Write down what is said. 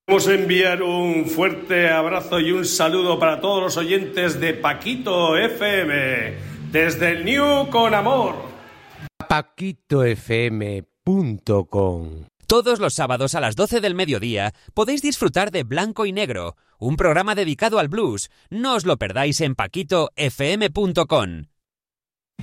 Vamos a enviar un fuerte abrazo y un saludo para todos los oyentes de Paquito FM, desde el New con amor. paquitofm.com. Todos los sábados a las 12 del mediodía podéis disfrutar de Blanco y Negro, un programa dedicado al blues. No os lo perdáis en paquitofm.com.